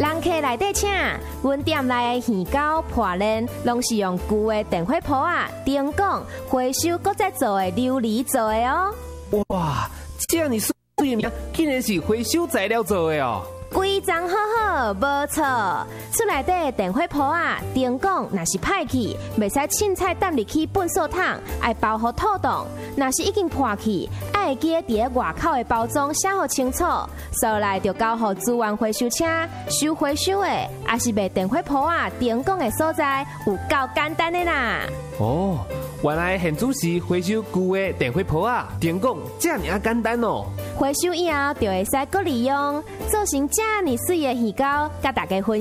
人客来底请，阮店内的鱼糕、破烂，拢是用旧的电火煲啊、灯管回收搁再做的琉璃做的哦。 哇，这么水的，竟然是回收材料做的哦！ 规张好好，无错。厝内底的电火煲啊、灯管若是歹去，袂使凊彩抌入去粪扫桶，爱包好透冻。若是已经破去，爱会记伫个外口的包装写好清楚，收来就交互资源回收车收回收的，也是卖电火煲啊、灯管的所在，有够简单的啦。 哦，原来现主是回收旧的电火煲啊、灯管，这么简单哦。 回收以后就会使搁利用，做成这么水的鱼糕，甲大家分享。